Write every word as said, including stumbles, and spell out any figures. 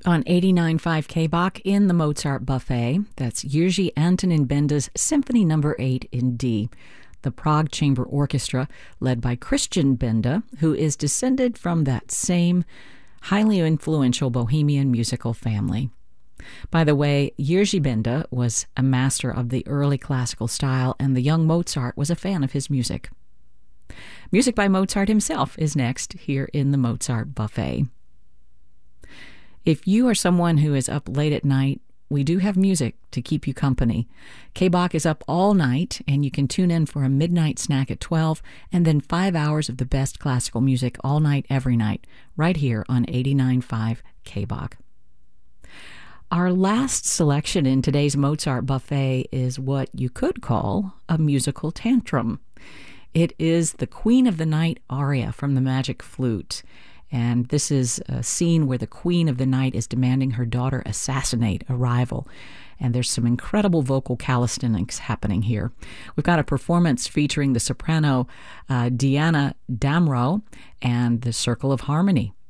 On eighty-nine point five K B A C in the Mozart Buffet, that's Jiří Antonín Benda's Symphony Number eight in D, the Prague Chamber Orchestra, led by Christian Benda, who is descended from that same highly influential Bohemian musical family. By the way, Jiří Benda was a master of the early classical style, and the young Mozart was a fan of his music. Music by Mozart himself is next here in the Mozart Buffet. If you are someone who is up late at night, we do have music to keep you company. K B A C is up all night, and you can tune in for a midnight snack at twelve, and then five hours of the best classical music all night, every night, right here on eighty-nine point five K B A C. Our last selection in today's Mozart Buffet is what you could call a musical tantrum. It is the Queen of the Night aria from the Magic Flute. And this is a scene where the Queen of the Night is demanding her daughter assassinate a rival. And there's some incredible vocal calisthenics happening here. We've got a performance featuring the soprano uh, Diana Damrau and the Circle of Harmony.